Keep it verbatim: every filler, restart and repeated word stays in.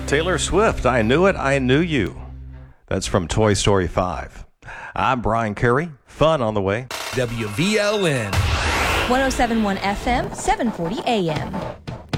Taylor Swift, I Knew It, I Knew You. That's from Toy Story five. I'm Brian Curry. Fun on the way. W V L N. one oh seven point one F M, seven forty A M.